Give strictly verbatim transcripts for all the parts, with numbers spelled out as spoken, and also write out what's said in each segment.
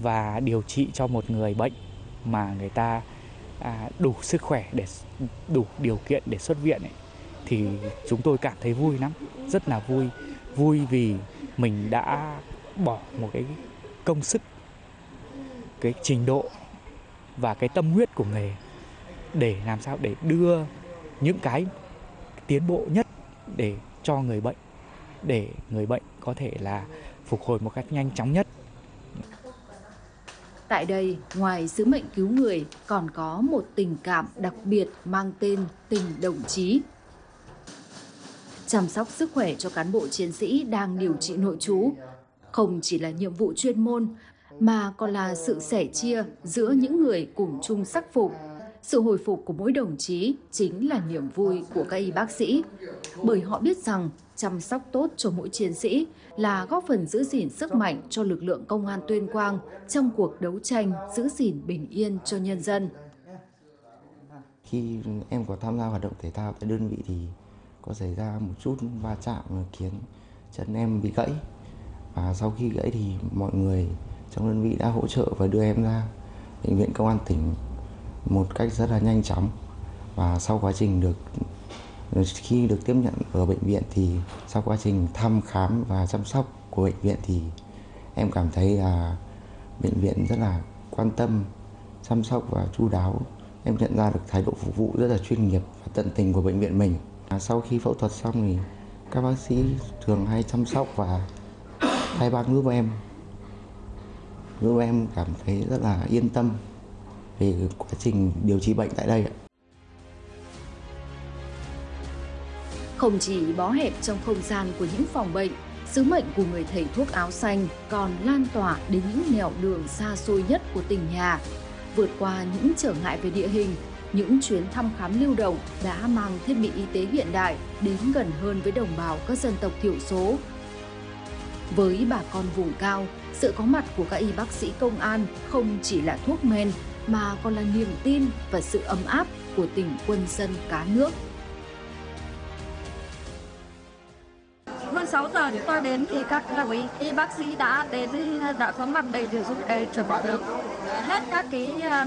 và điều trị cho một người bệnh mà người ta à, đủ sức khỏe để đủ điều kiện để xuất viện ấy, thì chúng tôi cảm thấy vui lắm, rất là vui. Vui vì mình đã bỏ một cái công sức, cái trình độ và cái tâm huyết của nghề để làm sao để đưa những cái tiến bộ nhất để cho người bệnh, để người bệnh có thể là phục hồi một cách nhanh chóng nhất. Tại đây, ngoài sứ mệnh cứu người, còn có một tình cảm đặc biệt mang tên tình đồng chí. Chăm sóc sức khỏe cho cán bộ chiến sĩ đang điều trị nội trú không chỉ là nhiệm vụ chuyên môn, mà còn là sự sẻ chia giữa những người cùng chung sắc phục. Sự hồi phục của mỗi đồng chí chính là niềm vui của các y bác sĩ, bởi họ biết rằng chăm sóc tốt cho mỗi chiến sĩ là góp phần giữ gìn sức mạnh cho lực lượng công an Tuyên Quang trong cuộc đấu tranh giữ gìn bình yên cho nhân dân. Khi em có tham gia hoạt động thể thao tại đơn vị thì có xảy ra một chút va chạm khiến chân em bị gãy. Và sau khi gãy thì mọi người trong đơn vị đã hỗ trợ và đưa em ra bệnh viện công an tỉnh một cách rất là nhanh chóng. Và sau quá trình được khi được tiếp nhận ở bệnh viện thì sau quá trình thăm khám và chăm sóc của bệnh viện thì em cảm thấy là bệnh viện rất là quan tâm, chăm sóc và chu đáo. Em nhận ra được thái độ phục vụ rất là chuyên nghiệp và tận tình của bệnh viện mình. Sau khi phẫu thuật xong thì các bác sĩ thường hay chăm sóc và thay ban giúp em. Giúp em cảm thấy rất là yên tâm về quá trình điều trị bệnh tại đây. Không chỉ bó hẹp trong không gian của những phòng bệnh, sứ mệnh của người thầy thuốc áo xanh còn lan tỏa đến những nẻo đường xa xôi nhất của tỉnh nhà. Vượt qua những trở ngại về địa hình, những chuyến thăm khám lưu động đã mang thiết bị y tế hiện đại đến gần hơn với đồng bào các dân tộc thiểu số. Với bà con vùng cao, sự có mặt của các y bác sĩ công an không chỉ là thuốc men mà còn là niềm tin và sự ấm áp của tình quân dân cả nước. Hơn sáu giờ chúng tôi đến thì các đồng ý y bác sĩ đã đến, đã có mặt đầy đủ giúp để chuẩn bị hết các cái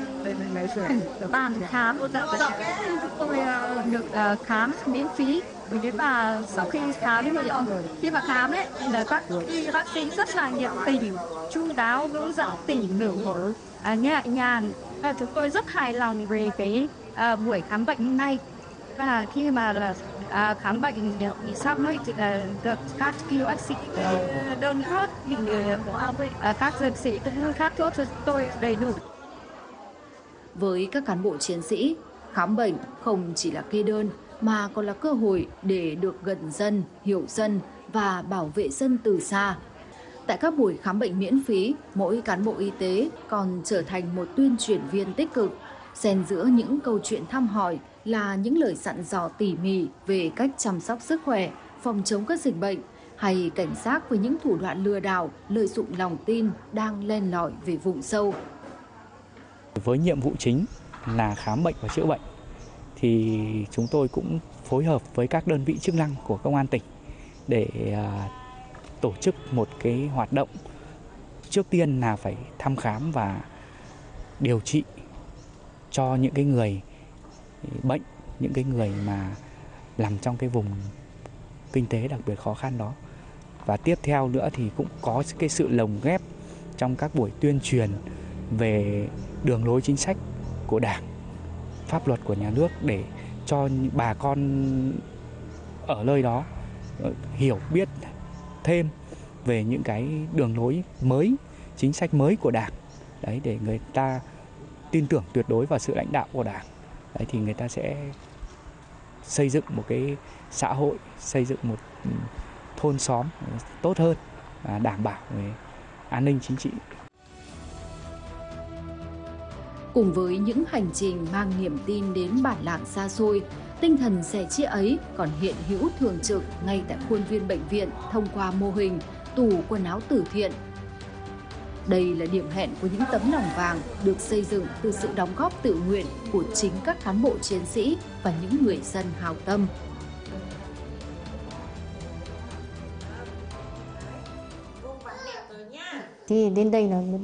uh, bàn khám. Tôi uh, được uh, khám miễn phí. Và sau khi khám thì khi mà khám ấy là các y bác sĩ rất là nhiệt tình, chu đáo, hướng dẫn tỉ mỉ, uh, nhẹ nhàng. Và chúng tôi rất hài lòng về cái uh, buổi khám bệnh hôm nay. Và khi mà là à, khám bệnh thì xong ấy thì là được các y bác sĩ đơn thuốc thì à, các dược sĩ cũng phát thuốc cho tôi đầy đủ. Với các cán bộ chiến sĩ, khám bệnh không chỉ là kê đơn mà còn là cơ hội để được gần dân, hiểu dân và bảo vệ dân từ xa. Tại các buổi khám bệnh miễn phí, mỗi cán bộ y tế còn trở thành một tuyên truyền viên tích cực, xen giữa những câu chuyện thăm hỏi là những lời dặn dò tỉ mỉ về cách chăm sóc sức khỏe, phòng chống các dịch bệnh hay cảnh giác với những thủ đoạn lừa đảo, lợi dụng lòng tin đang len lỏi về vùng sâu. Với nhiệm vụ chính là khám bệnh và chữa bệnh thì chúng tôi cũng phối hợp với các đơn vị chức năng của công an tỉnh để uh, tổ chức một cái hoạt động. Trước tiên là phải thăm khám và điều trị cho những cái người bệnh, những cái người mà nằm trong cái vùng kinh tế đặc biệt khó khăn đó. Và tiếp theo nữa thì cũng có cái sự lồng ghép trong các buổi tuyên truyền về đường lối chính sách của Đảng, pháp luật của nhà nước để cho bà con ở nơi đó hiểu biết thêm về những cái đường lối mới, chính sách mới của Đảng. Đấy, để người ta tin tưởng tuyệt đối vào sự lãnh đạo của Đảng. Đấy, thì người ta sẽ xây dựng một cái xã hội, xây dựng một thôn xóm tốt hơn và đảm bảo về an ninh chính trị. Cùng với những hành trình mang niềm tin đến bản làng xa xôi, tinh thần sẻ chia ấy còn hiện hữu thường trực ngay tại khuôn viên bệnh viện thông qua mô hình tủ quần áo từ thiện. Đây là điểm hẹn của những tấm lòng vàng được xây dựng từ sự đóng góp tự nguyện của chính các cán bộ chiến sĩ và những người dân hảo tâm. Thì đến đây là